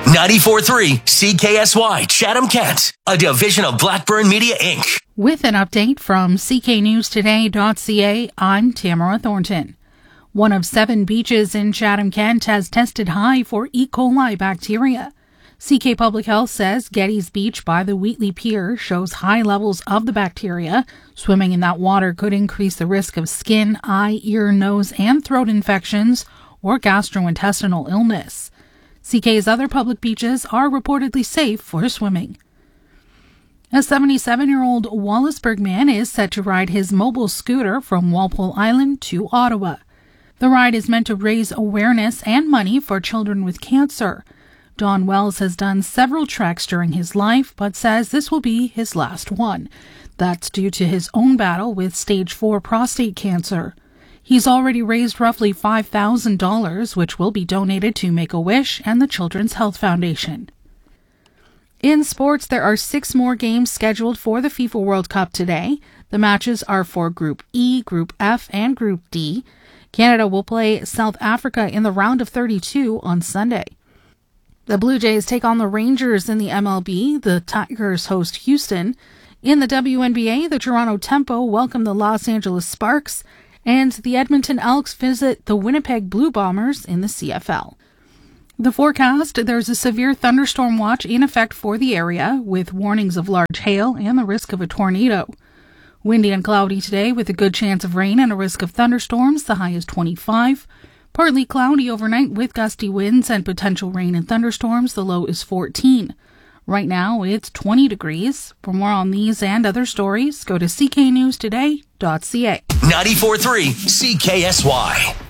94.3 CKSY Chatham-Kent, a division of Blackburn Media, Inc. With an update from cknewstoday.ca, I'm Tamara Thornton. One of 7 beaches in Chatham-Kent has tested high for E. coli bacteria. CK Public Health says Getty's Beach by the Wheatley Pier shows high levels of the bacteria. Swimming in that water could increase the risk of skin, eye, ear, nose, and throat infections or gastrointestinal illness. CK's other public beaches are reportedly safe for swimming. A 77-year-old Wallaceburg man is set to ride his mobile scooter from Walpole Island to Ottawa. The ride is meant to raise awareness and money for children with cancer. Don Wells has done several treks during his life, but says this will be his last one. That's due to his own battle with stage 4 prostate cancer. He's already raised roughly $5,000, which will be donated to Make-A-Wish and the Children's Health Foundation. In sports, there are 6 more games scheduled for the FIFA World Cup today. The matches are for Group E, Group F, and Group D. Canada will play South Africa in the round of 32 on Sunday. The Blue Jays take on the Rangers in the MLB. The Tigers host Houston. In the WNBA, the Toronto Tempo welcome the Los Angeles Sparks, and the Edmonton Elks visit the Winnipeg Blue Bombers in the CFL. The forecast, there's a severe thunderstorm watch in effect for the area, with warnings of large hail and the risk of a tornado. Windy and cloudy today with a good chance of rain and a risk of thunderstorms. The high is 25. Partly cloudy overnight with gusty winds and potential rain and thunderstorms. The low is 14. Right now, it's 20 degrees. For more on these and other stories, go to cknewstoday.ca. 94.3 CKSY.